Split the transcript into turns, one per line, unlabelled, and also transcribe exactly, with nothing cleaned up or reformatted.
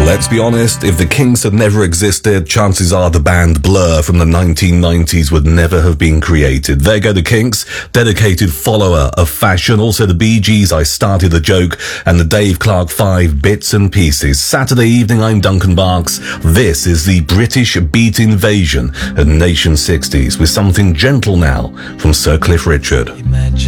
Let's be honest, if the Kinks had never existed, chances are the band Blur from the nineteen nineties would never have been created. There go the Kinks, dedicated follower of fashion. Also the Bee Gees, I Started the Joke, and the Dave Clark Five, Bits and Pieces. Saturday evening, I'm Duncan Barks. This is the British Beat Invasion at Nation sixties with something gentle now from Sir Cliff Richard.